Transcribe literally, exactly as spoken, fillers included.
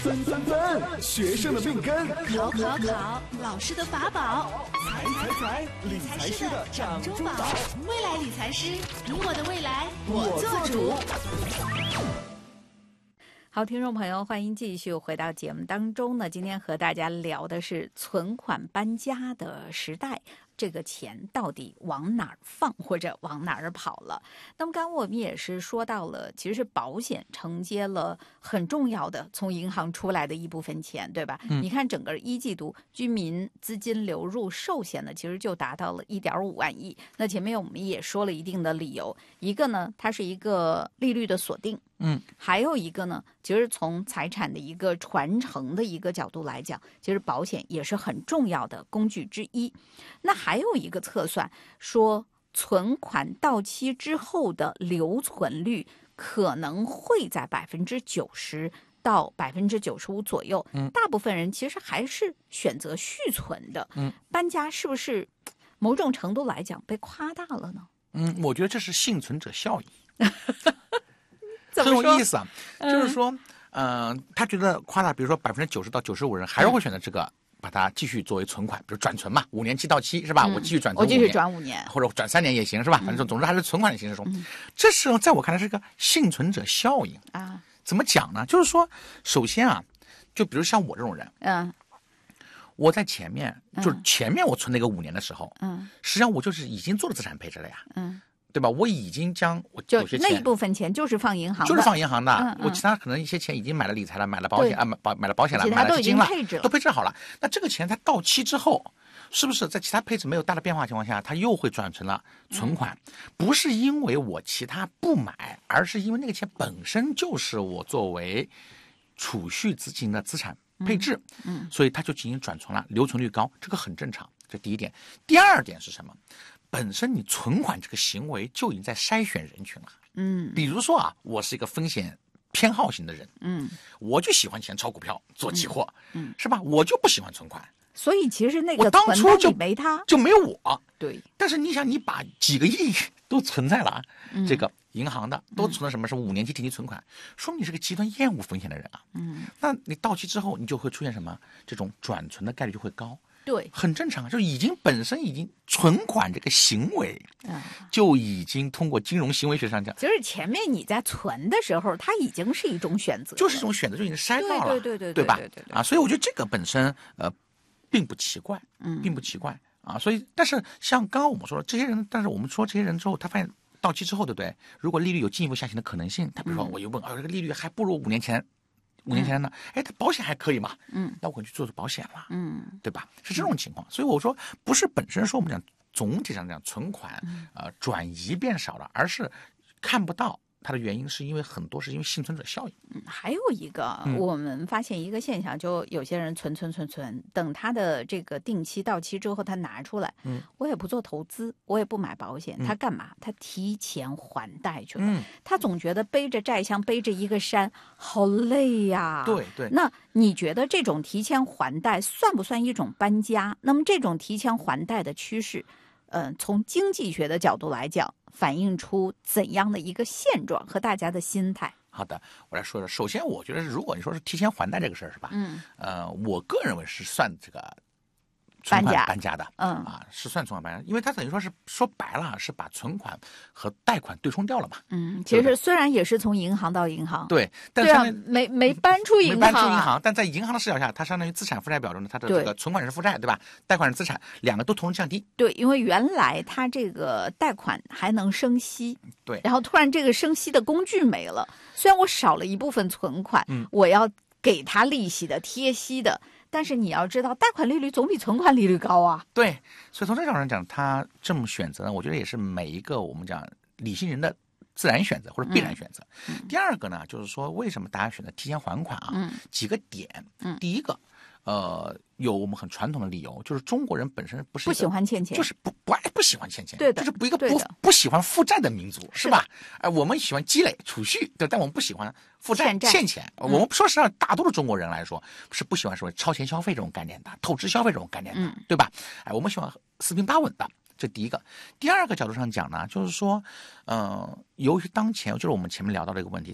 分分分，学生的命根， 考考考，老师的法宝， 财财财，理财师的掌中宝。 未来理财师，你我的未来，我做主。 好，听众朋友，欢迎继续回到节目当中呢。今天和大家聊的是存款搬家的时代，这个钱到底往哪儿放，或者往哪儿跑了？那么刚刚我们也是说到了，其实是保险承接了很重要的从银行出来的一部分钱，对吧？嗯、你看整个一季度居民资金流入寿险呢，其实就达到了一点五万亿。那前面我们也说了一定的理由，一个呢，它是一个利率的锁定。嗯，还有一个呢，其实从财产的一个传承的一个角度来讲，其实保险也是很重要的工具之一。那还有一个测算说，存款到期之后的留存率可能会在百分之九十到百分之九十五左右。嗯，大部分人其实还是选择续存的。嗯，搬家是不是某种程度来讲被夸大了呢？ 嗯，我觉得这是幸存者效应。 很有意思啊，嗯、就是说，嗯、呃，他觉得夸大，比如说百分之九十到九十五人还是会选择这个，把它继续作为存款，比如转存嘛，五年期到期是吧？嗯、我继续转存五年， 我继续转五年， 或者转三年也行是吧？反正总之还是存款的形式中。嗯、这时候在我看来是个幸存者效应啊。怎么讲呢？就是说，首先啊，就比如像我这种人，嗯，我在前面就是前面我存那个五年的时候，嗯，实际上我就是已经做了资产配置了呀，嗯。对吧？我已经将我有些钱， 那一部分钱就是放银行的， 就是放银行的。嗯嗯、我其他可能一些钱已经买了理财了，买了保险啊，买保买了保险了，买了基金了，都配置好了。那这个钱它到期之后，是不是在其他配置没有大的变化情况下，它又会转成了存款？嗯、不是因为我其他不买，而是因为那个钱本身就是我作为储蓄资金的资产配置，嗯，嗯所以它就进行转存了，留存率高，这个很正常。这第一点。第二点是什么？本身你存款这个行为就已经在筛选人群了，嗯，比如说啊，我是一个风险偏好型的人，嗯，我就喜欢钱炒股票、做期货，嗯，是吧？我就不喜欢存款， 所以其实那个我当初就没他， 就没有我， 对。 但是你想，你把几个亿都存在了，嗯、这个银行的都存了什么？是五年期定期存款，说明你是个极端厌恶风险的人啊，嗯，那你到期之后，你就会出现什么？这种转存的概率就会高。 对， 很正常，就已经本身已经存款这个行为，嗯，就已经通过金融行为学上讲， 就是前面你在存的时候，它已经是一种选择， 就是一种选择，就已经筛到了， 对对对对对吧？ 对对对啊，所以我觉得这个本身呃并不奇怪，嗯，并不奇怪啊。所以，但是像刚刚我们说的这些人，但是我们说这些人之后，他发现到期之后，对不对？如果利率有进一步下行的可能性，他比如说我一问，啊，这个利率还不如五年前。五年前呢，哎，它保险还可以嘛，嗯，那我可能去做做保险了，嗯，对吧？是这种情况，所以我说不是本身说我们讲总体上讲存款呃转移变少了，而是看不到它的原因是因为很多是因为幸存者效应。 嗯，还有一个、嗯、我们发现一个现象，就有些人存存存存，等他的这个定期到期之后，他拿出来，嗯，我也不做投资，我也不买保险，他干嘛？他提前还贷去了。嗯，他总觉得背着债像背着一个山，好累呀。 对对。 那你觉得这种提前还贷算不算一种搬家？那么这种提前还贷的趋势，嗯、呃，从经济学的角度来讲，反映出怎样的一个现状和大家的心态？ 好的，我来说说。首先，我觉得如果你说是提前还贷这个事儿，是吧？嗯。呃，我个人认为是算这个存款搬家的，嗯啊，是算存款搬家，因为它等于说是说白了是把存款和贷款对冲掉了嘛。 嗯，其实虽然也是从银行到银行， 对，但是、啊、没没搬出银行、啊， 没搬出银行，但在银行的视角下，它相当于资产负债表中的它的这个存款是负债，对吧？贷款是资产，两个都同时降低。 对，因为原来它这个贷款还能生息， 对， 然后突然这个生息的工具没了，虽然我少了一部分存款，嗯，我要给它利息的、贴息的。但是你要知道，贷款利率总比存款利率高啊。 对，所以从这角度上讲，他这么选择呢，我觉得也是每一个我们讲理性人的自然选择或者必然选择。嗯、第二个呢，就是说为什么大家选择提前还款啊？嗯、几个点。嗯、第一个，呃，有我们很传统的理由，就是中国人本身不是不喜欢欠钱， 就是不不爱不喜欢欠钱， 对的， 就是不一个不不喜欢负债的民族，是吧？哎、呃，我们喜欢积累储蓄，对，但我们不喜欢负债欠, 欠钱。嗯、我们说实际上，大多数中国人来说是不喜欢说超前消费这种概念的，透支消费这种概念的，嗯、对吧？哎，我们喜欢四平八稳的。这第一个，第二个角度上讲呢，就是说，呃，由于当前就是我们前面聊到的一个问题，